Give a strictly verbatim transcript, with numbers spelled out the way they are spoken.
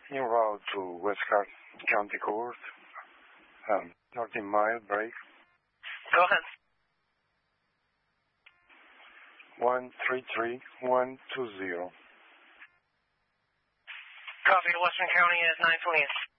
en route to Westcott County Court. Um, thirteen mile break. Go ahead. one three three one two zero. Copy to Western County at nine twenty.